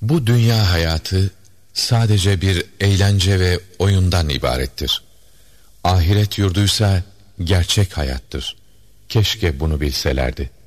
Bu dünya hayatı sadece bir eğlence ve oyundan ibarettir. Ahiret yurduysa gerçek hayattır. Keşke bunu bilselerdi.